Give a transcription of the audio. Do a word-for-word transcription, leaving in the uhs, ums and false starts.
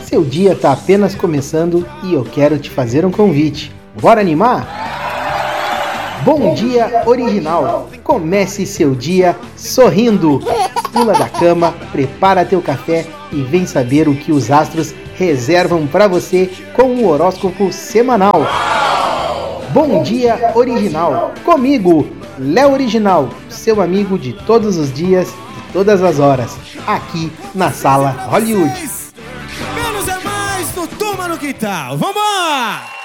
Seu dia tá apenas começando e eu quero te fazer um convite. Bora animar? Bom Dia Original. Comece seu dia sorrindo. Pula da cama, prepara teu café e vem saber o que os astros reservam para você com o horóscopo semanal. Bom Dia Original. Comigo, Léo Original, seu amigo de todos os dias, de todas as horas, aqui na Sala Hollywood. Menos é mais no Toma no Quintal. Vambora!